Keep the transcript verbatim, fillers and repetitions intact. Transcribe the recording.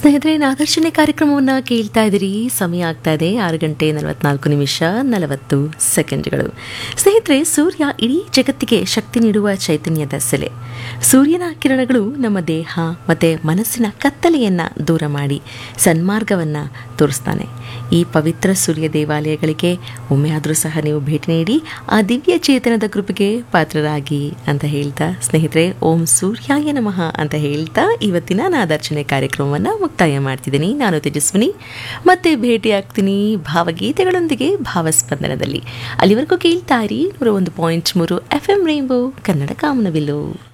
ಸ್ನೇಹಿತರೆ, ನಾಗರ್ಷಣೆ ಕಾರ್ಯಕ್ರಮವನ್ನು ಕೇಳ್ತಾ ಇದ್ದೀರಿ. ಸಮಯ ಆಗ್ತಾ ಇದೆ ಆರು ಗಂಟೆ ನಲವತ್ನಾಲ್ಕು ನಿಮಿಷ ನಲವತ್ತು ಸೆಕೆಂಡ್ಗಳು. ಸ್ನೇಹಿತರೆ, ಸೂರ್ಯ ಇಡೀ ಜಗತ್ತಿಗೆ ಶಕ್ತಿ ನೀಡುವ ಚೈತನ್ಯದ ಸೆಲೆ. ಸೂರ್ಯನ ಕಿರಣಗಳು ನಮ್ಮ ದೇಹ ಮತ್ತು ಮನಸ್ಸಿನ ಕತ್ತಲೆಯನ್ನು ದೂರ ಮಾಡಿ ಸನ್ಮಾರ್ಗವನ್ನು ತೋರಿಸ್ತಾನೆ. ಈ ಪವಿತ್ರ ಸೂರ್ಯ ದೇವಾಲಯಗಳಿಗೆ ಒಮ್ಮೆ ಆದರೂ ಸಹ ನೀವು ಭೇಟಿ ನೀಡಿ ಆ ದಿವ್ಯ ಚೇತನದ ಕೃಪೆಗೆ ಪಾತ್ರರಾಗಿ ಅಂತ ಹೇಳ್ತಾ, ಸ್ನೇಹಿತರೆ, ಓಂ ಸೂರ್ಯಾಯ ನಮಃ ಅಂತ ಹೇಳ್ತಾ ಇವತ್ತಿನ ನಾದಾರ್ಚನೆ ಕಾರ್ಯಕ್ರಮವನ್ನು ಮುಕ್ತಾಯ ಮಾಡ್ತಿದ್ದೀನಿ. ನಾನು ತೇಜಸ್ವಿನಿ. ಮತ್ತೆ ಭೇಟಿ ಆಗ್ತೀನಿ ಭಾವಗೀತೆಗಳೊಂದಿಗೆ ಭಾವಸ್ಪಂದನದಲ್ಲಿ. ಅಲ್ಲಿವರೆಗೂ ಕೇಳ್ತಾ ಇರಿ ನೂರ ಒಂದು ಪಾಯಿಂಟ್ ಮೂರು ಎಫ್ ಎಂ ರೈನ್ಬೋ ಕನ್ನಡ ಕಾಮನಬಿಲ್ಲು.